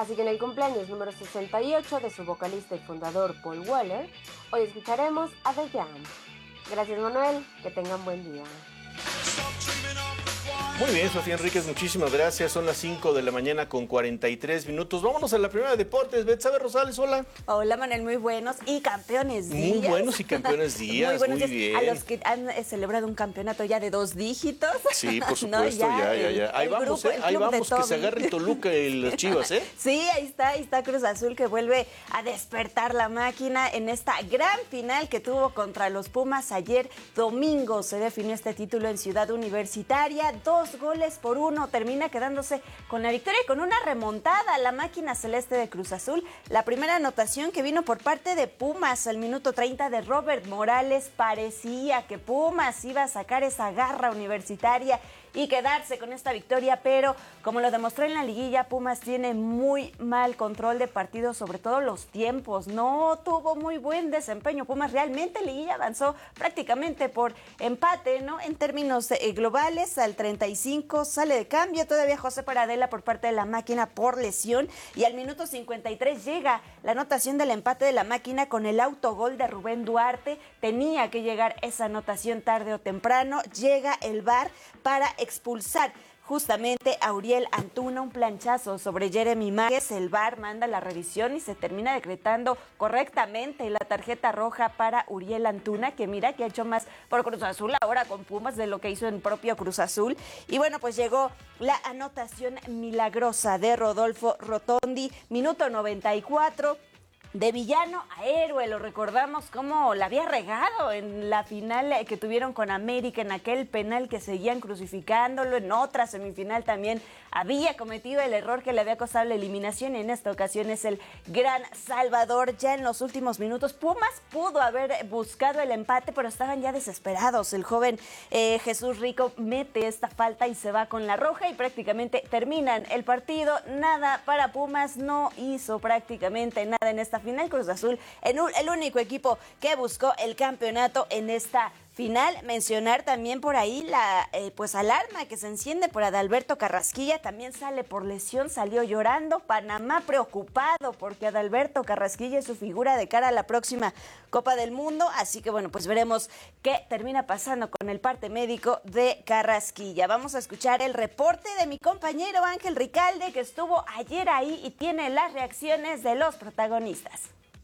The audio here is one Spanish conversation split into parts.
Así que en el cumpleaños número 68 de su vocalista y fundador Paul Weller, hoy escucharemos a The Jam. Gracias, Manuel, que tengan buen día. Muy bien, Sofía Enríquez, muchísimas gracias. Son las 5 de la mañana con 43 minutos. Vámonos a la primera de deportes. Betsabe Rosales, hola. Hola, Manuel, muy buenos y campeones días. Muy buenos y campeones días, muy bien. A los que han celebrado un campeonato ya de 2 dígitos. Sí, por supuesto, ¿no? ya. Ahí vamos, ahí vamos, que se agarre Toluca y los Chivas, ¿eh? Sí, ahí está Cruz Azul, que vuelve a despertar la máquina en esta gran final que tuvo contra los Pumas ayer domingo. Se definió este título en Ciudad Universitaria, 2-1, termina quedándose con la victoria y con una remontada la máquina celeste de Cruz Azul. La primera anotación que vino por parte de Pumas al minuto 30 de Robert Morales, parecía que Pumas iba a sacar esa garra universitaria y quedarse con esta victoria, pero como lo demostró en la liguilla, Pumas tiene muy mal control de partido, sobre todo los tiempos. No tuvo muy buen desempeño Pumas, realmente en liguilla avanzó prácticamente por empate, ¿no? En términos globales, al 35 sale de cambio todavía José Paradela por parte de la máquina por lesión, y al minuto 53 llega la anotación del empate de la máquina con el autogol de Rubén Duarte. Tenía que llegar esa anotación tarde o temprano, llega el VAR para expulsar justamente a Uriel Antuna, un planchazo sobre Jeremy Márquez. El VAR manda la revisión y se termina decretando correctamente la tarjeta roja para Uriel Antuna, que mira que ha hecho más por Cruz Azul ahora con Pumas de lo que hizo en propio Cruz Azul. Y bueno, pues llegó la anotación milagrosa de Rodolfo Rotondi, minuto 94. De villano a héroe, lo recordamos como la había regado en la final que tuvieron con América, en aquel penal que seguían crucificándolo, en otra semifinal también había cometido el error que le había costado la eliminación, y en esta ocasión es el gran salvador. Ya en los últimos minutos Pumas pudo haber buscado el empate, pero estaban ya desesperados. El joven Jesús Rico mete esta falta y se va con la roja y prácticamente terminan el partido. Nada para Pumas, no hizo prácticamente nada en esta final. Cruz Azul el único equipo que buscó el campeonato en esta final. Mencionar también por ahí la alarma que se enciende por Adalberto Carrasquilla, también sale por lesión, salió llorando. Panamá preocupado porque Adalberto Carrasquilla es su figura de cara a la próxima Copa del Mundo, así que bueno, pues veremos qué termina pasando con el parte médico de Carrasquilla. Vamos a escuchar el reporte de mi compañero Ángel Ricalde, que estuvo ayer ahí y tiene las reacciones de los protagonistas.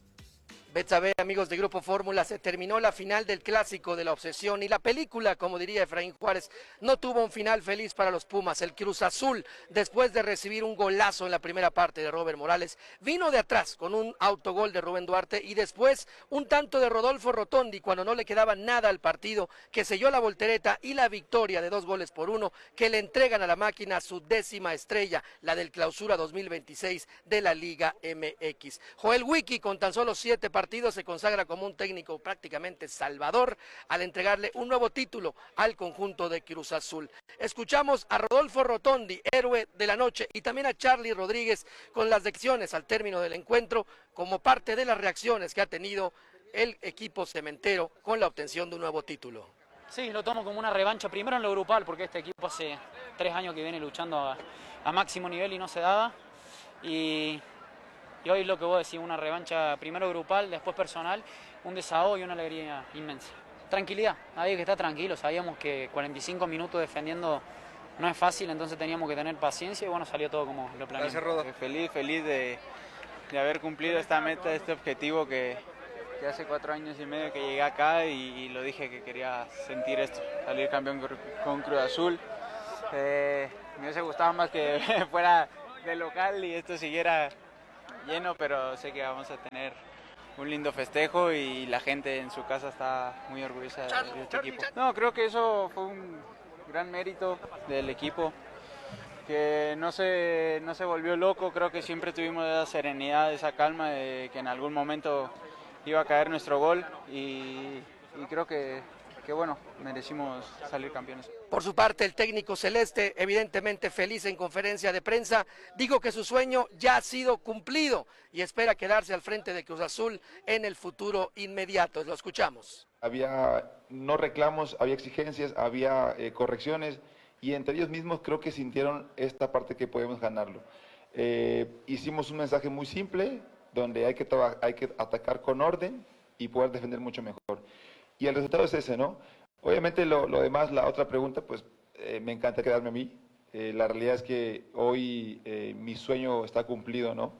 Betsabe, amigos de Grupo Fórmula, se terminó la final del Clásico de la Obsesión y la película, como diría Efraín Juárez, no tuvo un final feliz para los Pumas. El Cruz Azul, después de recibir un golazo en la primera parte de Robert Morales, vino de atrás con un autogol de Rubén Duarte y después un tanto de Rodolfo Rotondi cuando no le quedaba nada al partido, que selló la voltereta y la victoria de 2-1 que le entregan a la máquina su 10ª estrella, la del Clausura 2026 de la Liga MX. Joel Wiki, con tan solo 7 partidos, se consagra como un técnico prácticamente salvador al entregarle un nuevo título al conjunto de Cruz Azul. Escuchamos a Rodolfo Rotondi, héroe de la noche, y también a Charly Rodríguez con las lecciones al término del encuentro como parte de las reacciones que ha tenido el equipo cementero con la obtención de un nuevo título. Sí, lo tomo como una revancha, primero en lo grupal, porque este equipo hace 3 años que viene luchando a máximo nivel y no se daba, y hoy lo que vos decís, una revancha primero grupal, después personal, un desahogo y una alegría inmensa. Tranquilidad, había que estar tranquilo, sabíamos que 45 minutos defendiendo no es fácil, entonces teníamos que tener paciencia y bueno, salió todo como lo planeamos. Gracias, Rodo. Feliz de haber cumplido esta meta, este objetivo que hace 4 años y medio que llegué acá y lo dije que quería sentir esto, salir campeón con Cruz Azul. Me hubiese gustado más que fuera de local y esto siguiera lleno, pero sé que vamos a tener un lindo festejo y la gente en su casa está muy orgullosa de este equipo. No, creo que eso fue un gran mérito del equipo, que no se volvió loco. Creo que siempre tuvimos esa serenidad, esa calma de que en algún momento iba a caer nuestro gol y creo que bueno, merecimos salir campeones. Por su parte, el técnico celeste, evidentemente feliz en conferencia de prensa, dijo que su sueño ya ha sido cumplido y espera quedarse al frente de Cruz Azul en el futuro inmediato. Lo escuchamos. Había no reclamos, había exigencias, había correcciones, y entre ellos mismos creo que sintieron esta parte que podemos ganarlo. Hicimos un mensaje muy simple, donde hay que atacar con orden y poder defender mucho mejor. Y el resultado es ese, ¿no? Obviamente lo demás, la otra pregunta, pues me encanta quedarme a mí. La realidad es que hoy mi sueño está cumplido, ¿no?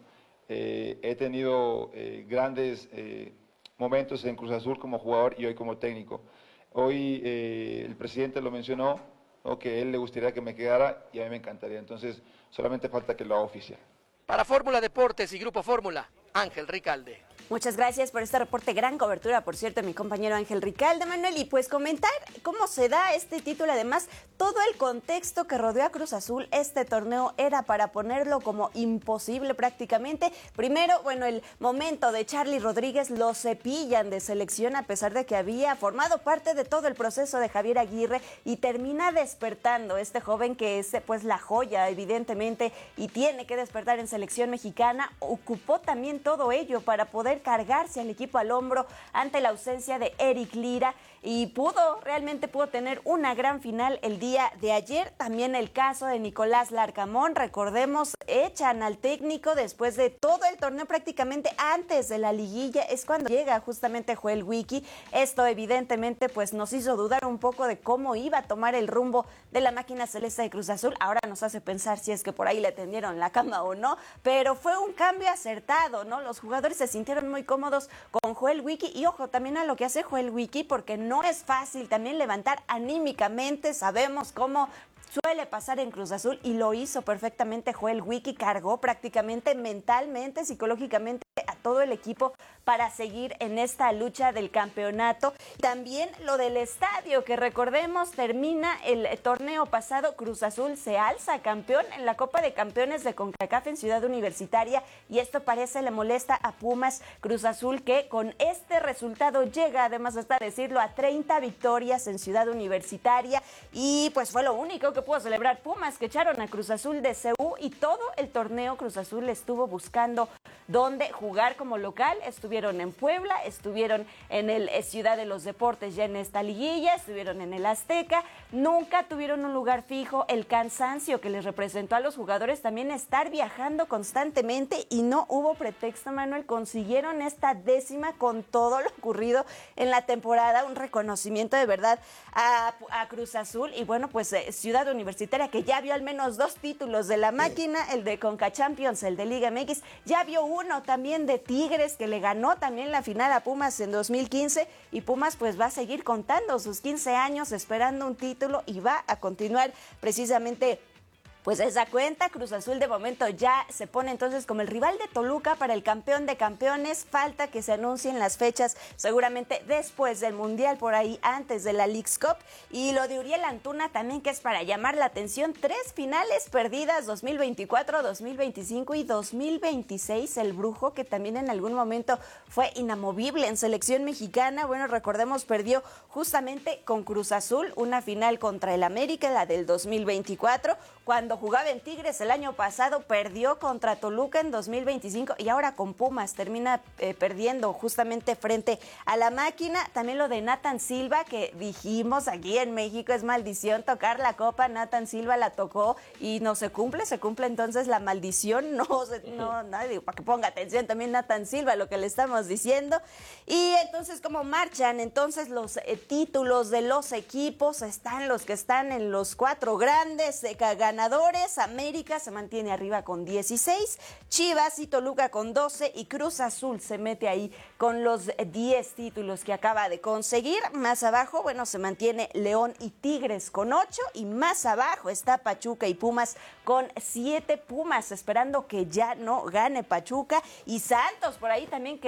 He tenido grandes momentos en Cruz Azul como jugador y hoy como técnico. Hoy el presidente lo mencionó, ¿no? Que a él le gustaría que me quedara y a mí me encantaría. Entonces solamente falta que lo haga oficial. Para Fórmula Deportes y Grupo Fórmula, Ángel Ricalde. Muchas gracias por este reporte, gran cobertura, por cierto, mi compañero Ángel Ricalde, Manuel, y pues comentar cómo se da este título, además, todo el contexto que rodeó a Cruz Azul, este torneo era para ponerlo como imposible prácticamente. Primero, bueno, el momento de Charly Rodríguez, lo cepillan de selección a pesar de que había formado parte de todo el proceso de Javier Aguirre y termina despertando este joven que es pues la joya, evidentemente, y tiene que despertar en selección mexicana. Ocupó también todo ello para poder cargarse al equipo al hombro ante la ausencia de Eric Lira y realmente pudo tener una gran final el día de ayer. También el caso de Nicolás Larcamón, recordemos, echan al técnico después de todo el torneo, prácticamente antes de la liguilla, es cuando llega justamente Joel Wiki. Esto evidentemente pues nos hizo dudar un poco de cómo iba a tomar el rumbo de la máquina celeste de Cruz Azul. Ahora nos hace pensar si es que por ahí le tendieron la cama o no, pero fue un cambio acertado, ¿no? Los jugadores se sintieron muy cómodos con Joel Wiki y ojo también a lo que hace Joel Wiki, porque no es fácil también levantar anímicamente. Sabemos cómo suele pasar en Cruz Azul y lo hizo perfectamente Joel Wiki, cargó prácticamente mentalmente, psicológicamente a todo el equipo para seguir en esta lucha del campeonato. También lo del estadio, que recordemos, termina el torneo pasado, Cruz Azul se alza campeón en la Copa de Campeones de CONCACAF en Ciudad Universitaria y esto parece le molesta a Pumas. Cruz Azul que con este resultado llega, además hasta decirlo, a 30 victorias en Ciudad Universitaria y pues fue lo único que pudo celebrar Pumas, que echaron a Cruz Azul de CU y todo el torneo Cruz Azul estuvo buscando dónde jugar como local. Estuvieron en Puebla, estuvieron en el Ciudad de los Deportes ya en esta liguilla, estuvieron en el Azteca, nunca tuvieron un lugar fijo. El cansancio que les representó a los jugadores también estar viajando constantemente y no hubo pretexto, Manuel, consiguieron esta 10ª con todo lo ocurrido en la temporada, un reconocimiento de verdad a Cruz Azul y bueno, pues Ciudad Universitaria que ya vio al menos 2 títulos de la máquina, el de Conca Champions, el de Liga MX, ya vio uno también de Tigres que le ganó también la final a Pumas en 2015 y Pumas pues va a seguir contando sus 15 años esperando un título y va a continuar precisamente pues esa cuenta. Cruz Azul de momento ya se pone entonces como el rival de Toluca para el campeón de campeones. Falta que se anuncien las fechas seguramente después del Mundial, por ahí antes de la Leagues Cup. Y lo de Uriel Antuna también, que es para llamar la atención, 3 finales perdidas, 2024, 2025 y 2026. El Brujo, que también en algún momento fue inamovible en selección mexicana, bueno, recordemos, perdió justamente con Cruz Azul una final contra el América, la del 2024, cuando jugaba en Tigres el año pasado, perdió contra Toluca en 2025 y ahora con Pumas termina perdiendo justamente frente a la máquina. También lo de Nathan Silva, que dijimos aquí en México es maldición tocar la copa. Nathan Silva la tocó y no se cumple entonces la maldición. No, nadie, para que ponga atención también Nathan Silva, lo que le estamos diciendo. Y entonces, ¿cómo marchan entonces los títulos de los equipos? Están los que están en los 4 grandes ganadores. América se mantiene arriba con 16, Chivas y Toluca con 12 y Cruz Azul se mete ahí con los 10 títulos que acaba de conseguir. Más abajo, bueno, se mantiene León y Tigres con 8 y más abajo está Pachuca y Pumas con 7. Pumas esperando que ya no gane Pachuca y Santos por ahí también que